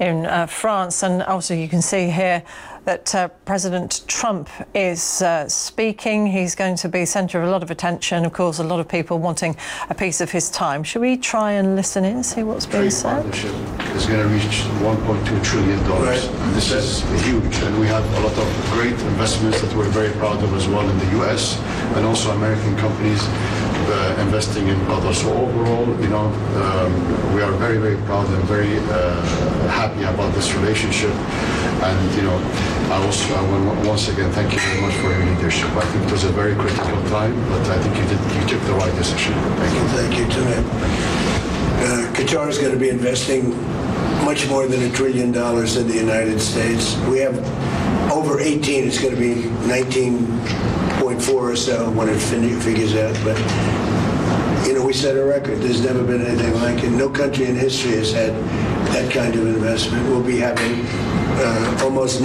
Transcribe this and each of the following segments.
in France. And also you can see here that President Trump is speaking. He's going to be centre of a lot of attention. Of course, a lot of people wanting a piece of his time. Should we try and listen in, see what's being said? Partnership is going to reach $1.2 trillion. Right. This is huge, and we have a lot of great investments that we're very proud of as well in the U.S. and also American companies investing in Qatar. So overall, we are very, very proud and very happy about this relationship. And I want once again thank you very much for your leadership. I think it was a very critical time, but I think you took the right decision. Thank you. Thank you, Tim. Qatar is going to be investing much more than $1 trillion in the United States. We have over 18. It's going to be 19.4 or so when it figures out. But we set a record. There's never been anything like it. No country in history has had that kind of investment. We'll be having almost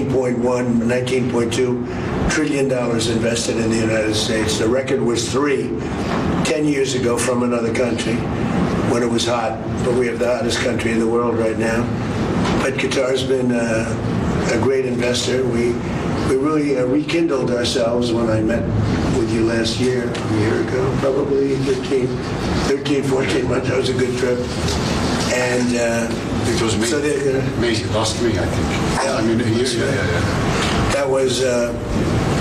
$19.2 trillion invested in the United States. The record was 10 years ago from another country when it was hot, but we have the hottest country in the world right now. But Qatar's been a great investor. We really rekindled ourselves when I met with you last year, a year ago, probably 13, 14 months. That was a good trip. And it was May. So last May, I think. Yeah, I mean, a year. That was